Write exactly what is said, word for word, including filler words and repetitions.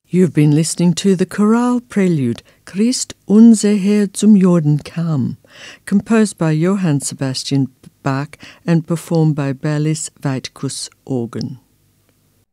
You've been listening to the chorale prelude, Christ unser Herr zum Jordan kam, composed by Johann Sebastian Bach and performed by Berlis Weitkus organ.